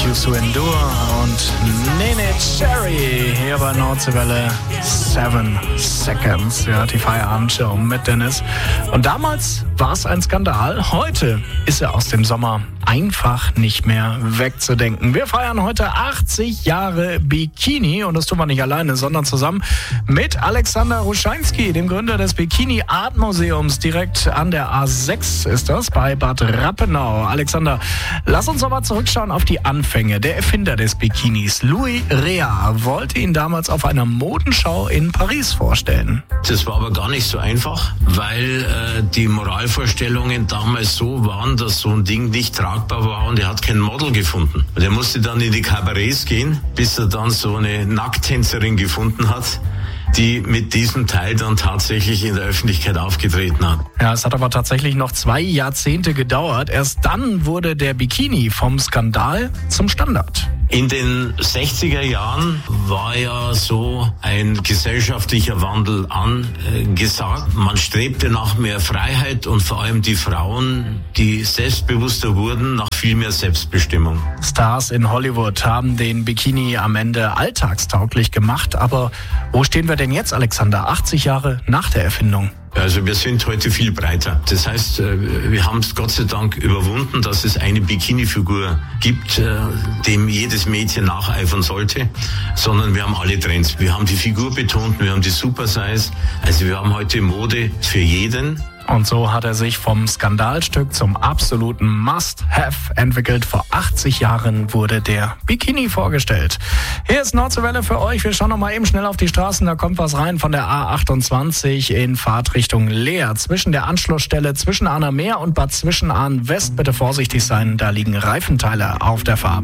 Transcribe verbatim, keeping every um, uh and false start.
Refuse to Endure und Nene Cherry hier bei Nordseewelle. Seven Seconds, ja, die Feierabendshow mit Dennis. Und damals war es ein Skandal. Heute ist er aus dem Sommer einfach nicht mehr wegzudenken. Wir feiern heute achtzig Jahre Bikini und das tun wir nicht alleine, sondern zusammen mit Alexander Ruscheinski, dem Gründer des Bikini Art Museums. Direkt an der A sechs ist das, bei Bad Rappenau. Alexander, lass uns aber zurückschauen auf die Anfänge. Der Erfinder des Bikinis, Louis Rea, wollte ihn damals auf einer Modenschau in Paris vorstellen. Das war aber gar nicht so einfach, weil äh, die Moralvorstellungen damals so waren, dass so ein Ding nicht tragbar war und er hat kein Model gefunden. Und er musste dann in die Kabarets gehen, bis er dann so eine Nacktänzerin gefunden hat, die mit diesem Teil dann tatsächlich in der Öffentlichkeit aufgetreten hat. Ja, es hat aber tatsächlich noch zwei Jahrzehnte gedauert. Erst dann wurde der Bikini vom Skandal zum Standard. In den sechziger Jahren war ja so ein gesellschaftlicher Wandel angesagt. Man strebte nach mehr Freiheit und vor allem die Frauen, die selbstbewusster wurden, nach viel mehr Selbstbestimmung. Stars in Hollywood haben den Bikini am Ende alltagstauglich gemacht. Aber wo stehen wir denn jetzt, Alexander, achtzig Jahre nach der Erfindung? Also wir sind heute viel breiter. Das heißt, wir haben es Gott sei Dank überwunden, dass es eine Bikini-Figur gibt, dem jedes Mädchen nacheifern sollte, sondern wir haben alle Trends. Wir haben die Figur betont, wir haben die Super-Size. Also wir haben heute Mode für jeden. Und so hat er sich vom Skandalstück zum absoluten Must-Have entwickelt. Vor achtzig Jahren wurde der Bikini vorgestellt. Hier ist Nordseewelle für euch. Wir schauen noch mal eben schnell auf die Straßen. Da kommt was rein von der A achtundzwanzig in Fahrtrichtung Leer. Zwischen der Anschlussstelle zwischen Arnhem Meer und Bad Zwischenahn West bitte vorsichtig sein. Da liegen Reifenteile auf der Fahrbahn.